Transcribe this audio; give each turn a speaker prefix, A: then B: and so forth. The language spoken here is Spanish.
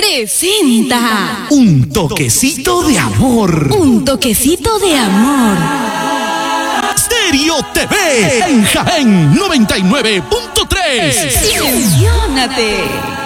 A: presenta
B: Un toquecito de amor.
A: Un toquecito de amor.
B: Stereo TV en Jaén 99.3.
A: ¡Emocionate!